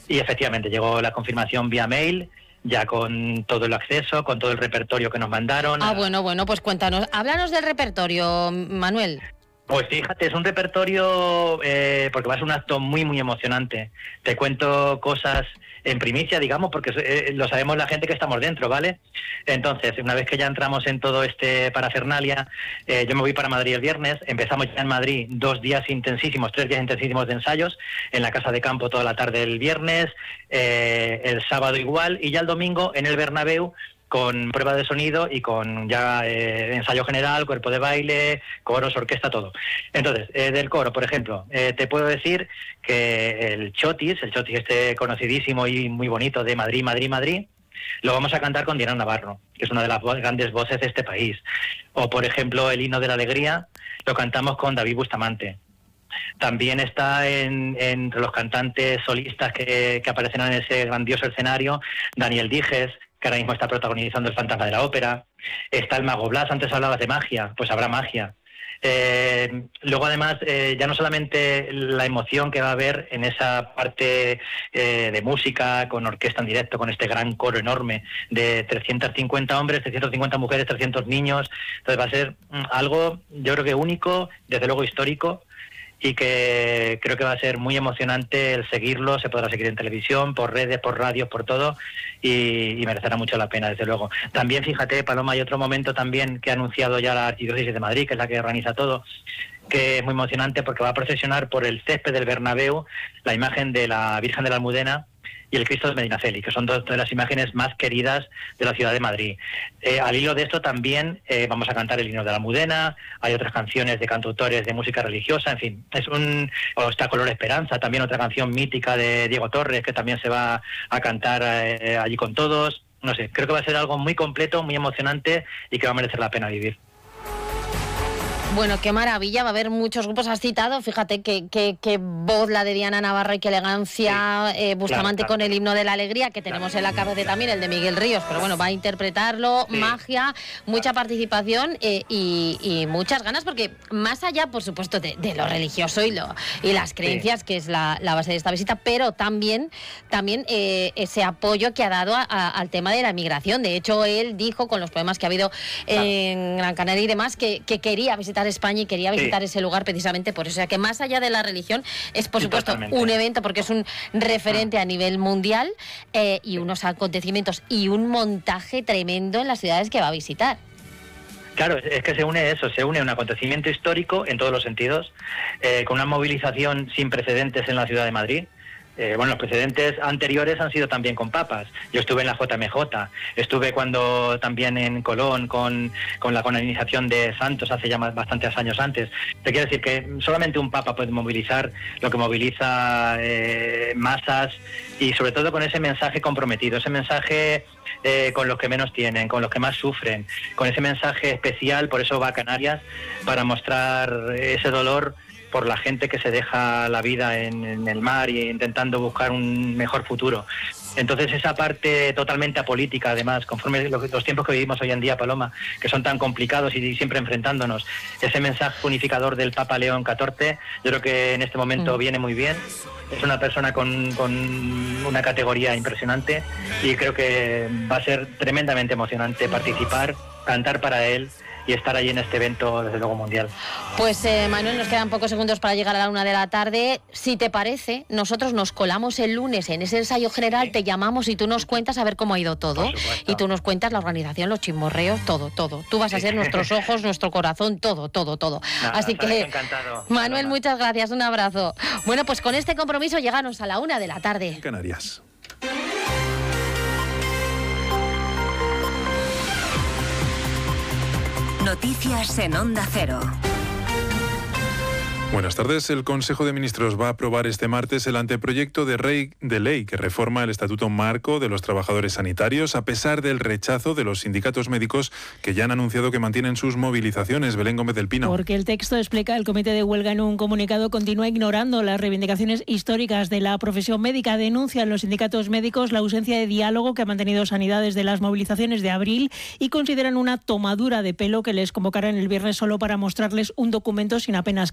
Y efectivamente llegó la confirmación vía mail, ya con todo el acceso, con todo el repertorio que nos mandaron. Bueno, pues cuéntanos, háblanos del repertorio, Manuel. Pues fíjate, es un repertorio, porque va a ser un acto muy, muy emocionante. Te cuento cosas en primicia, digamos, porque lo sabemos la gente que estamos dentro, ¿vale? Entonces, una vez que ya entramos en todo este parafernalia, yo me voy para Madrid el viernes, empezamos ya en Madrid 3 días intensísimos de ensayos, en la Casa de Campo toda la tarde el viernes, el sábado igual, y ya el domingo en el Bernabéu, con prueba de sonido y con ya ensayo general, cuerpo de baile, coros, orquesta, todo. Entonces, del coro, por ejemplo, te puedo decir que el Chotis este conocidísimo y muy bonito de Madrid, lo vamos a cantar con Diana Navarro, que es una de las grandes voces de este país. O, por ejemplo, el Himno de la Alegría lo cantamos con David Bustamante. También está entre los cantantes solistas que aparecen en ese grandioso escenario, Daniel Dijes, que ahora mismo está protagonizando El Fantasma de la Ópera. Está el Mago Blas, antes hablabas de magia, pues habrá magia. Luego además ya no solamente la emoción que va a haber en esa parte de música, con orquesta en directo, con este gran coro enorme de 350 hombres, 350 mujeres, 300 niños. Entonces va a ser algo, yo creo que único, desde luego histórico, y que creo que va a ser muy emocionante el seguirlo. Se podrá seguir en televisión, por redes, por radios, por todo, y merecerá mucho la pena, desde luego. También, fíjate, Paloma, hay otro momento también que ha anunciado ya la Archidiócesis de Madrid, que es la que organiza todo, que es muy emocionante porque va a procesionar por el césped del Bernabéu la imagen de la Virgen de la Almudena y el Cristo de Medinaceli, que son dos de las imágenes más queridas de la ciudad de Madrid. Al hilo de esto también vamos a cantar el himno de la Almudena, hay otras canciones de cantautores de música religiosa, en fin, está Color Esperanza, también otra canción mítica de Diego Torres, que también se va a cantar allí con todos. No sé, creo que va a ser algo muy completo, muy emocionante y que va a merecer la pena vivir. Bueno, qué maravilla, va a haber muchos grupos, has citado, fíjate qué voz la de Diana Navarro y qué elegancia, sí, Bustamante claro. Con el Himno de la Alegría, que tenemos en la cabeza también, el de Miguel Ríos, pero bueno, va a interpretarlo, sí. Magia, mucha participación y muchas ganas, porque más allá, por supuesto, de lo religioso y las creencias, sí, que es la base de esta visita, pero también ese apoyo que ha dado al tema de la migración. De hecho, él dijo, con los problemas que ha habido en Gran Canaria y demás, que quería visitar España y quería visitar ese lugar precisamente por eso. O sea, que más allá de la religión es, por supuesto, totalmente un evento, porque es un referente a nivel mundial, y unos acontecimientos y un montaje tremendo en las ciudades que va a visitar. Claro, es que se une un acontecimiento histórico en todos los sentidos, con una movilización sin precedentes en la ciudad de Madrid. Los precedentes anteriores han sido también con papas. Yo estuve en la JMJ, estuve cuando también en Colón con la canonización de santos hace ya bastantes años antes. Te quiero decir que solamente un papa puede movilizar lo que moviliza masas, y sobre todo con ese mensaje comprometido, ese mensaje con los que menos tienen, con los que más sufren, con ese mensaje especial. Por eso va a Canarias, para mostrar ese dolor por la gente que se deja la vida en el mar y intentando buscar un mejor futuro. Entonces esa parte totalmente apolítica, además, conforme los tiempos que vivimos hoy en día, Paloma, que son tan complicados y siempre enfrentándonos, ese mensaje unificador del Papa León XIV, yo creo que en este momento viene muy bien. Es una persona con una categoría impresionante, y creo que va a ser tremendamente emocionante participar, cantar para él y estar allí en este evento, desde luego, mundial. Pues Manuel, nos quedan pocos segundos para llegar a la 1 de la tarde. Si te parece, nosotros nos colamos el lunes en ese ensayo general, sí, te llamamos y tú nos cuentas a ver cómo ha ido todo. Y tú nos cuentas la organización, los chismorreos, todo. Tú vas a ser nuestros ojos, nuestro corazón, todo. Así que, encantado, Manuel, muchas gracias, un abrazo. Bueno, pues con este compromiso llegamos a la 1 de la tarde. Canarias. Noticias en Onda Cero. Buenas tardes. El Consejo de Ministros va a aprobar este martes el anteproyecto de ley que reforma el Estatuto Marco de los Trabajadores Sanitarios, a pesar del rechazo de los sindicatos médicos, que ya han anunciado que mantienen sus movilizaciones. Belén Gómez del Pino. Porque el texto, explica el Comité de Huelga en un comunicado, continúa ignorando las reivindicaciones históricas de la profesión médica. Denuncian los sindicatos médicos la ausencia de diálogo que ha mantenido Sanidad desde las movilizaciones de abril, y consideran una tomadura de pelo que les convocaran el viernes solo para mostrarles un documento sin apenas cambios. La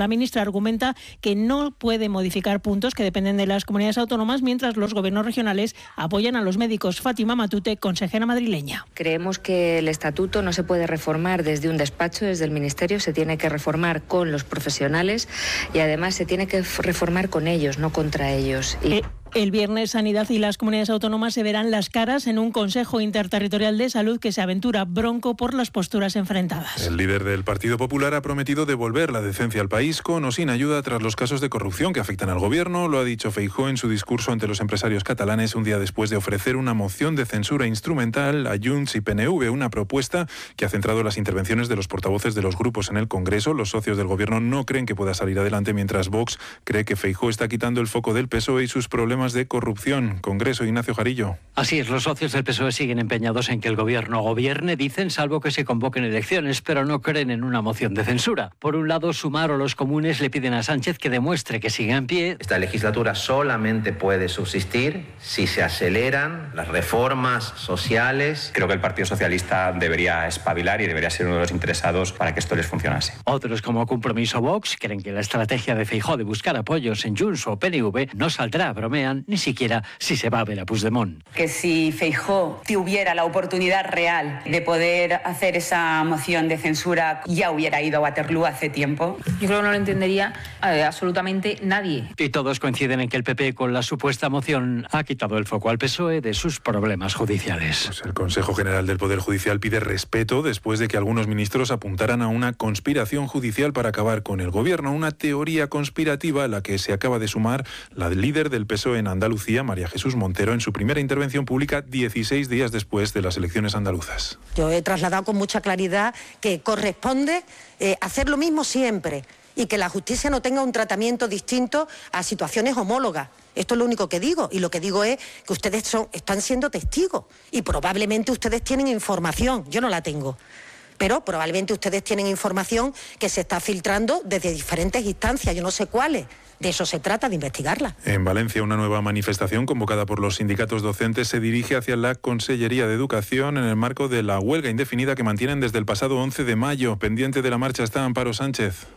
La ministra argumenta que no puede modificar puntos que dependen de las comunidades autónomas mientras los gobiernos regionales apoyan a los médicos. Fátima Matute, consejera madrileña. Creemos que el estatuto no se puede reformar desde un despacho, desde el Ministerio, se tiene que reformar con los profesionales y además se tiene que reformar con ellos, no contra ellos. El viernes Sanidad y las comunidades autónomas se verán las caras en un Consejo Interterritorial de Salud que se aventura bronco por las posturas enfrentadas. El líder del Partido Popular ha prometido devolver la decencia al país con o sin ayuda tras los casos de corrupción que afectan al gobierno. Lo ha dicho Feijóo en su discurso ante los empresarios catalanes un día después de ofrecer una moción de censura instrumental a Junts y PNV, una propuesta que ha centrado las intervenciones de los portavoces de los grupos en el Congreso. Los socios del gobierno no creen que pueda salir adelante, mientras Vox cree que Feijóo está quitando el foco del PSOE y sus problemas de corrupción. Congreso, Ignacio Jarillo. Así es, los socios del PSOE siguen empeñados en que el gobierno gobierne, dicen, salvo que se convoquen elecciones, pero no creen en una moción de censura. Por un lado, Sumar o los comunes le piden a Sánchez que demuestre que siga en pie. Esta legislatura solamente puede subsistir si se aceleran las reformas sociales. Creo que el Partido Socialista debería espabilar y debería ser uno de los interesados para que esto les funcionase. Otros, como Compromiso Vox, creen que la estrategia de Feijóo de buscar apoyos en Junts o PNV no saldrá, bromean, ni siquiera si se va a ver a Puigdemont. Que si Feijóo tuviera la oportunidad real de poder hacer esa moción de censura, ya hubiera ido a Waterloo hace tiempo. Yo creo que no lo entendería absolutamente nadie. Y todos coinciden en que el PP con la supuesta moción ha quitado el foco al PSOE de sus problemas judiciales. Pues el Consejo General del Poder Judicial pide respeto después de que algunos ministros apuntaran a una conspiración judicial para acabar con el gobierno, una teoría conspirativa a la que se acaba de sumar la líder del PSOE en Andalucía, María Jesús Montero, en su primera intervención pública 16 días después de las elecciones andaluzas. Yo he trasladado con mucha claridad que corresponde hacer lo mismo siempre y que la justicia no tenga un tratamiento distinto a situaciones homólogas. Esto es lo único que digo, y lo que digo es que ustedes están siendo testigos y probablemente ustedes tienen información, yo no la tengo. Pero probablemente ustedes tienen información que se está filtrando desde diferentes instancias, yo no sé cuáles. De eso se trata, de investigarla. En Valencia, una nueva manifestación convocada por los sindicatos docentes se dirige hacia la Consellería de Educación en el marco de la huelga indefinida que mantienen desde el pasado 11 de mayo. Pendiente de la marcha está Amparo Sánchez.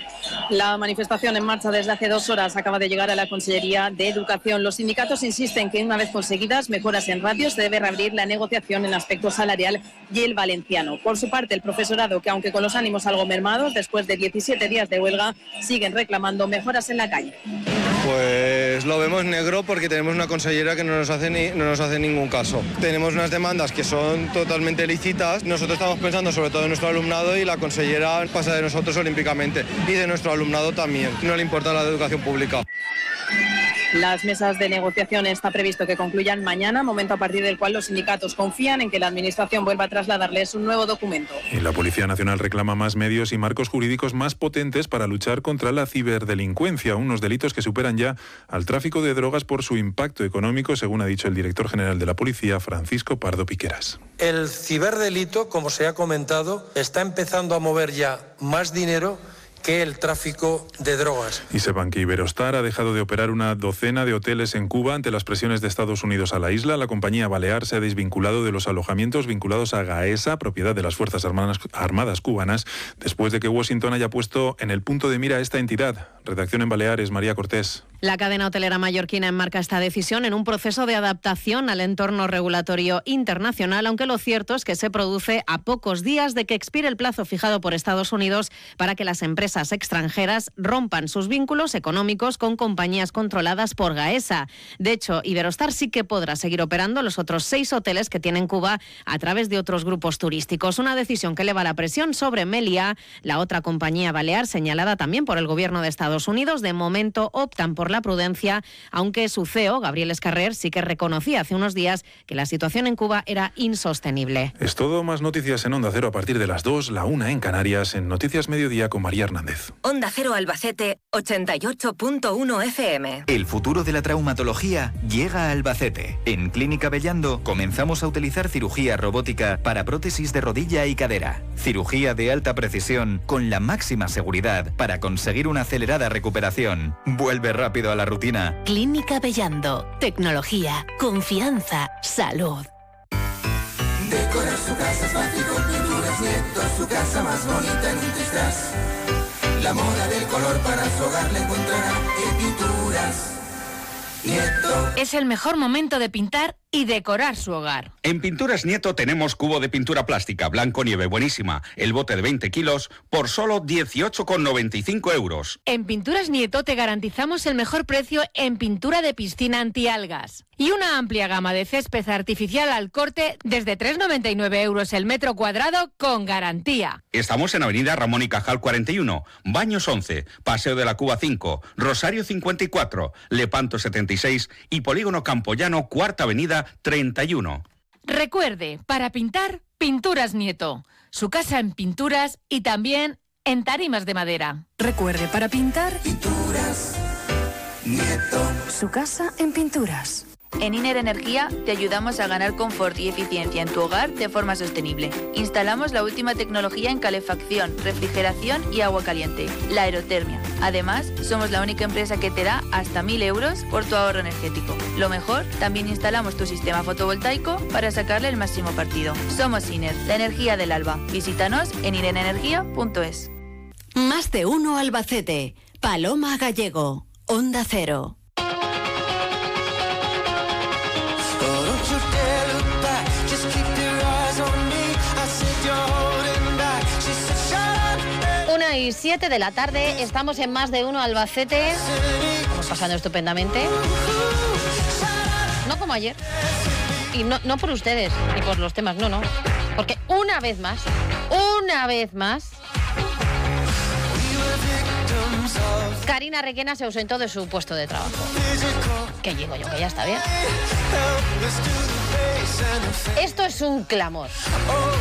La manifestación en marcha desde hace 2 horas acaba de llegar a la Consellería de Educación. Los sindicatos insisten que una vez conseguidas mejoras en ratios se debe reabrir la negociación en aspecto salarial y el valenciano. Por su parte, el profesorado, que aunque con los ánimos algo mermados, después de 17 días de huelga, siguen reclamando mejoras en la calle. Pues lo vemos negro porque tenemos una consellera que no nos hace ningún caso. Tenemos unas demandas que son totalmente lícitas. Nosotros estamos pensando sobre todo en nuestro alumnado y la consellera pasa de nosotros olímpicamente y de nuestro alumnado también. No le importa la educación pública. Las mesas de negociación está previsto que concluyan mañana, momento a partir del cual los sindicatos confían en que la Administración vuelva a trasladarles un nuevo documento. Y la Policía Nacional reclama más medios y marcos jurídicos más potentes para luchar contra la ciberdelincuencia, unos delitos que superan ya al tráfico de drogas por su impacto económico, según ha dicho el director general de la Policía, Francisco Pardo Piqueras. El ciberdelito, como se ha comentado, está empezando a mover ya más dinero que el tráfico de drogas. Y sepan que Iberostar ha dejado de operar una docena de hoteles en Cuba ante las presiones de Estados Unidos a la isla. La compañía balear se ha desvinculado de los alojamientos vinculados a Gaesa, propiedad de las Fuerzas Armadas cubanas, después de que Washington haya puesto en el punto de mira a esta entidad. Redacción en Baleares, María Cortés. La cadena hotelera mallorquina enmarca esta decisión en un proceso de adaptación al entorno regulatorio internacional, aunque lo cierto es que se produce a pocos días de que expire el plazo fijado por Estados Unidos para que las empresas extranjeras rompan sus vínculos económicos con compañías controladas por Gaesa. De hecho, Iberostar sí que podrá seguir operando los otros 6 hoteles que tiene en Cuba a través de otros grupos turísticos. Una decisión que eleva la presión sobre Meliá, la otra compañía balear señalada también por el gobierno de Estados Unidos. De momento optan por la prudencia, aunque su CEO, Gabriel Escarrer, sí que reconocía hace unos días que la situación en Cuba era insostenible. Es todo, más noticias en Onda Cero a partir de las 2, la 1 en Canarias, en Noticias Mediodía con María Hernández. Onda Cero Albacete, 88.1 FM. El futuro de la traumatología llega a Albacete. En Clínica Bellando comenzamos a utilizar cirugía robótica para prótesis de rodilla y cadera. Cirugía de alta precisión con la máxima seguridad para conseguir una acelerada recuperación. Vuelve rápido a la rutina. Clínica Bellando. Tecnología, confianza, salud. Decorar su casa es fácil con pinturas Nieto, su casa más bonita en un Tristas. La moda del color para su hogar la encontrará en Pinturas Nieto. Es el mejor momento de pintar y decorar su hogar. En Pinturas Nieto tenemos cubo de pintura plástica blanco nieve buenísima, el bote de 20 kilos, por solo 18,95 euros. En Pinturas Nieto te garantizamos el mejor precio en pintura de piscina antialgas y una amplia gama de césped artificial al corte desde 3,99 euros el metro cuadrado con garantía. Estamos en Avenida Ramón y Cajal 41, Baños 11, Paseo de la Cuba 5, Rosario 54, Lepanto 76 y Polígono Campoyano, Cuarta Avenida 31. Recuerde, para pintar, Pinturas Nieto. Su casa en pinturas y también en tarimas de madera. Recuerde, para pintar, Pinturas Nieto. Su casa en pinturas. En Iner Energía te ayudamos a ganar confort y eficiencia en tu hogar de forma sostenible. Instalamos la última tecnología en calefacción, refrigeración y agua caliente, la aerotermia. Además, somos la única empresa que te da hasta 1.000 euros por tu ahorro energético. Lo mejor, también instalamos tu sistema fotovoltaico para sacarle el máximo partido. Somos Iner, la energía del alba. Visítanos en inerenergia.es. Más de uno Albacete. Paloma Gallego. Onda Cero. Una y 7 de la tarde, estamos en Más de Uno Albacete. Estamos pasando estupendamente. No como ayer. Y no por ustedes, ni por los temas, no. Porque una vez más, Karina Requena se ausentó de su puesto de trabajo. Que digo yo, que ya está bien. Esto es un clamor.